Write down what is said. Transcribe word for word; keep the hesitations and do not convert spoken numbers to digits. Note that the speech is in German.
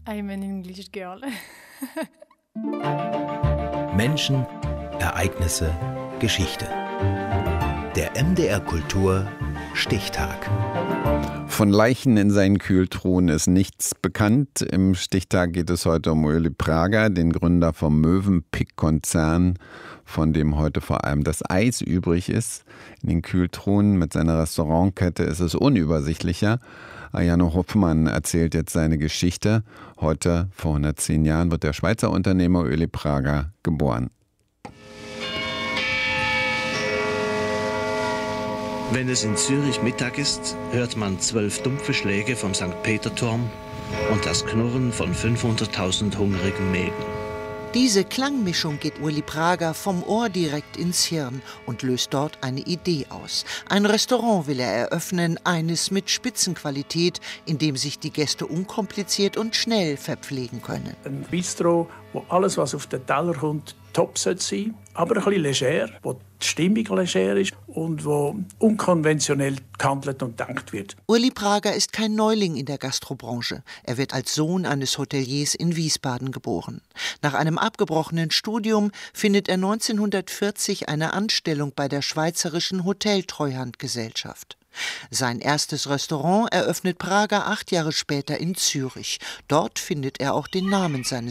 I'm an English girl. Menschen, Ereignisse, Geschichte. Der M D R Kultur Stichtag. Von Leichen in seinen Kühltruhen ist nichts bekannt. Im Stichtag geht es heute um Ueli Prager, den Gründer vom Mövenpick-Konzern, von dem heute vor allem das Eis übrig ist. In den Kühltruhen mit seiner Restaurantkette ist es unübersichtlicher. Ayano Hoffmann erzählt jetzt seine Geschichte. Heute, vor hundertzehn Jahren, wird der Schweizer Unternehmer Ueli Prager geboren. Wenn es in Zürich Mittag ist, hört man zwölf dumpfe Schläge vom Sankt Peter-Turm und das Knurren von fünfhunderttausend hungrigen Mägen. Diese Klangmischung geht Ueli Prager vom Ohr direkt ins Hirn und löst dort eine Idee aus. Ein Restaurant will er eröffnen, eines mit Spitzenqualität, in dem sich die Gäste unkompliziert und schnell verpflegen können. Ein Bistro, wo alles, was auf den Teller kommt, top sein sollte, aber ein bisschen leger, wo die Stimmung leger ist und wo unkonventionell gehandelt und gedacht wird. Ueli Prager ist kein Neuling in der Gastrobranche. Er wird als Sohn eines Hoteliers in Wiesbaden geboren. Nach einem abgebrochenen Studium findet er neunzehnhundertvierzig eine Anstellung bei der Schweizerischen Hoteltreuhandgesellschaft. Sein erstes Restaurant eröffnet Prager acht Jahre später in Zürich. Dort findet er auch den Namen seines